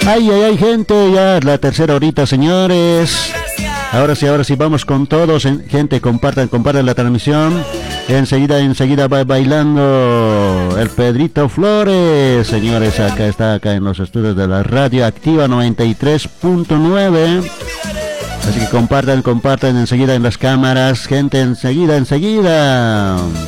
Ay, ay, ay, gente, ya la tercera horita, señores. Ahora sí, vamos con todos. Gente, compartan la transmisión. Enseguida va bailando el Pedrito Flores. Señores, acá en los estudios de la Radio Activa 93.9. Así que compartan enseguida en las cámaras. Gente, enseguida.